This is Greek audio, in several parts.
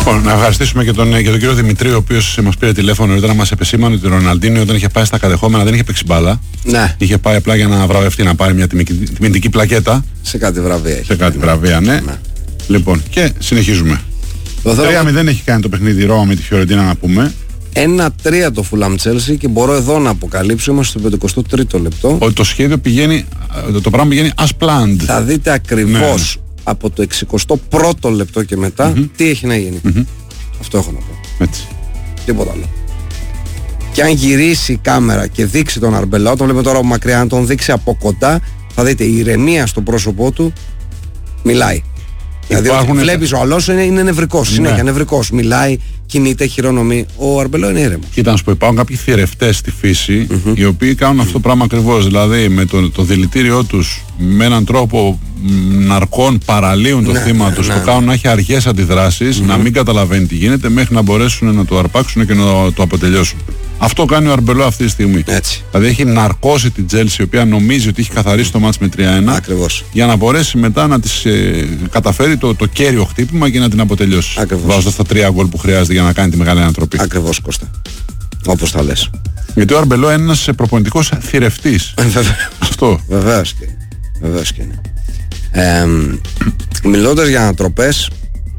Λοιπόν, να ευχαριστήσουμε και τον κύριο Δημητρή, ο οποίος μας πήρε τηλέφωνο νωρίτερα να μας επεσήμανε ότι ο Ροναλντίνιο όταν είχε πάει στα κατεχόμενα δεν είχε παίξει μπάλα. Ναι. Είχε πάει απλά για να βραβευτεί, να πάρει μια τιμητική πλακέτα. Σε κάτι βραβεία. Σε κάτι βραβεία, ναι. Λοιπόν, και συνεχίζουμε. 3-0 έχει κάνει το παιχνίδι η Ρώμα με τη Φιωρεντίνα, να πούμε. 1-3 το Fulham Chelsea και μπορώ εδώ να αποκαλύψω, είμαστε στο 53ο λεπτό. Ότι το σχέδιο πηγαίνει, το πράγμα πηγαίνει as planned. Θα δείτε ακριβώς από το 61ο λεπτό και μετά τι έχει να γίνει. Αυτό έχω να πω. Έτσι. Τίποτα άλλο. Και αν γυρίσει η κάμερα και δείξει τον Αρμπελάο, τον βλέπουμε τώρα από μακριά, αν τον δείξει από κοντά, θα δείτε η ηρεμία στο πρόσωπό του μιλάει. Δηλαδή βλέπεις ο άλλος είναι νευρικός, συνέχεια νευρικός, μιλάει, κινείται, χειρονομεί. Ο Αρμπελό είναι ήρεμος. Κοίτα να σου πω, υπάρχουν κάποιοι θηρευτές στη φύση οι οποίοι κάνουν αυτό το πράγμα ακριβώς. Δηλαδή με το δηλητήριό τους, με έναν τρόπο ναρκών παραλύουν το θύμα τους, το κάνουν να έχει αργές αντιδράσεις, να μην καταλαβαίνει τι γίνεται, μέχρι να μπορέσουν να το αρπάξουν και να το αποτελειώσουν. Αυτό κάνει ο Αρμπελό αυτή τη στιγμή. Έτσι. Δηλαδή έχει ναρκώσει την Chelsea, η οποία νομίζει ότι έχει καθαρίσει το μάτς με 3-1. Ακριβώς. Για να μπορέσει μετά να της καταφέρει το κέριο χτύπημα και να την αποτελειώσει. Βάζοντας τα 3 γκολ που χρειάζεται για να κάνει τη μεγάλη ανατροπή. Ακριβώς, Κώστα. Όπως θα λες. Γιατί ο Αρμπελό είναι ένας προπονητικός θηρευτής. Αυτό. Βεβαίως και είναι. Μιλώντας για ανατροπές,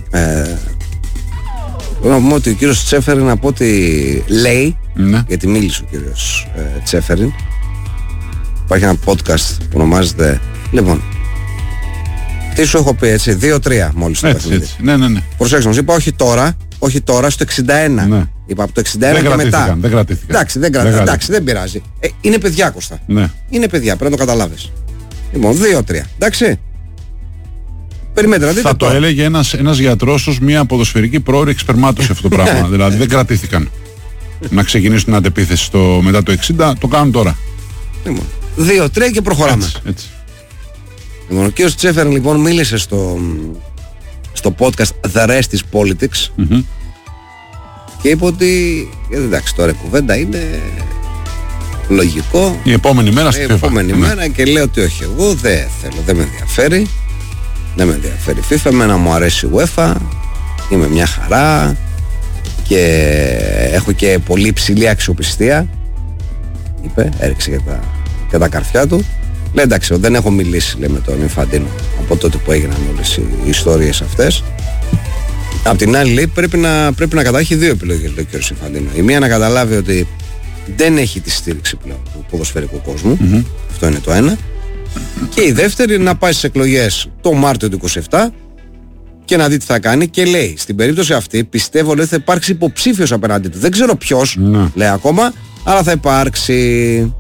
θέλω να πούμε ότι ο κύριος Τσέφεριν, από ό,τι λέει, γιατί μίλησε ο κύριος Τσέφεριν, υπάρχει ένα podcast που ονομάζεται, λοιπόν, τι σου έχω πει, έτσι, 2-3 μόλις το παιχνίδι. Ναι. Προσέξτε μας, είπα όχι τώρα, στο 61. Ναι. Είπα από το 61 και μετά. Δεν κρατήθηκαν. Εντάξει, δεν πειράζει. Είναι παιδιά, Κώστα. Ναι. Είναι παιδιά, πρέπει να το καταλάβεις. Λοιπόν, 2-3. Εντάξει. Περιμένετε να δείτε. Θα το έλεγε ένας γιατρός ως μια ποδοσφαιρική πρόωρη εξπερμάτωση αυτό το πράγμα. Δηλαδή δεν κρατήθηκαν να ξεκινήσουν την αντεπίθεση μετά το 60, το κάνουν τώρα. 2-3 και προχωράμε. Έτσι. Λοιπόν, ο κύριος Τσέφερν λοιπόν μίλησε στο podcast The Rest is Politics και είπε ότι εντάξει, τώρα η κουβέντα είναι λογικό. Η επόμενη μέρα στη FIFA. Η επόμενη μέρα και λέει ότι όχι, εγώ δεν θέλω, δεν με ενδιαφέρει. Δεν με ενδιαφέρει η FIFA, εμένα μου αρέσει η UEFA, είμαι μια χαρά και έχω και πολύ υψηλή αξιοπιστία, είπε, έριξε και τα καρφιά του. Λέει εντάξει, δεν έχω μιλήσει, λέει, με τον Ινφαντίνο από τότε που έγιναν όλες οι ιστορίες αυτές. Απ' την άλλη, λέει, πρέπει να κατάχει 2 επιλογές, λέει ο κ. Ινφαντίνο. Η μία να καταλάβει ότι δεν έχει τη στήριξη πλέον του ποδοσφαιρικού κόσμου, αυτό είναι το ένα. Και η δεύτερη να πάει στις εκλογές το Μάρτιο του 27 και να δει τι θα κάνει. Και λέει, στην περίπτωση αυτή πιστεύω ότι θα υπάρξει υποψήφιος απέναντί του. Δεν ξέρω ποιος, λέει ακόμα, αλλά θα υπάρξει.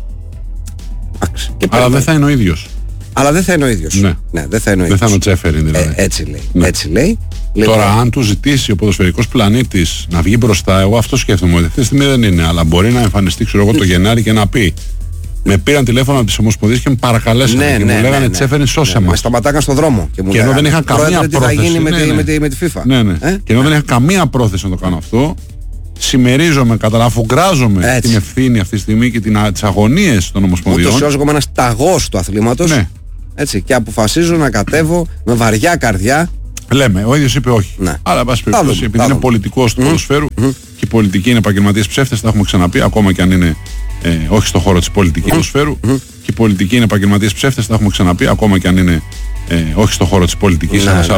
Αλλά δεν θα είναι ο ίδιος. Αλλά δεν θα είναι ο ίδιος. Ναι, δεν θα είναι ο ίδιος. Δεν θα είναι ο Τσέφεριν δηλαδή. Έτσι λέει. Ναι. Έτσι λέει. Τώρα, αν του ζητήσει ο ποδοσφαιρικός πλανήτης να βγει μπροστά, εγώ αυτό σκέφτομαι ότι αυτή τη στιγμή δεν είναι. Αλλά μπορεί να εμφανιστεί, ξέρω εγώ, το Γενάρη και να πει. Με πήραν τηλέφωνο από τις Ομοσπονδίες και με παρακαλέσανε και μου λέγανε Τσέφεριν, σώσε μας. Με σταματάγαν στον δρόμο και μου λέγανε. Και ενώ δεν είχα καμία πρόθεση. Τι θα γίνει με τη FIFA. Ναι. Και ενώ δεν είχα καμία πρόθεση να το κάνω αυτό, συμμερίζομαι, αφουγκράζομαι την ευθύνη αυτή τη στιγμή και τις αγωνίες των Ομοσπονδιών. Ούτως ή άλλως, εγώ είμαι ένας ταγός του αθλήματος. Ναι. Έτσι, και αποφασίζω να κατέβω με βαριά καρδιά. Λέμε, ο ίδιος είπε όχι. Ναι. Αλλά, πάση περιπτώσει, επειδή είναι πολιτικός του ποδοσφαίρου και οι πολιτικοί είναι επαγγελματίες ψεύτες, τα έχουμε ξαναπεί, ακόμα και αν είναι όχι στον χώρο της πολιτικής ποδοσφαίρου. Και οι πολιτικοί είναι επαγγελματίες ψεύτες, τα έχουμε ξαναπεί, ακόμα και αν είναι όχι στον χώρο της πολιτικής, ένας